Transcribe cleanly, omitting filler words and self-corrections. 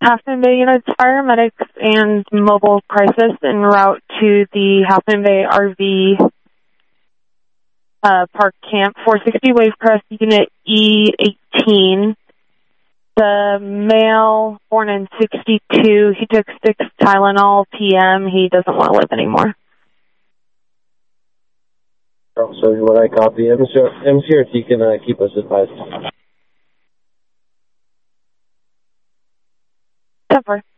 Half Moon Bay units, paramedics, and mobile crisis en route to the Half Moon Bay RV Park Camp. 460 Wavecrest Unit E18. The male, born in 62, he took 6 Tylenol PM. He doesn't want to live anymore. So when I copy, M's here if you can keep us advised. 10-4.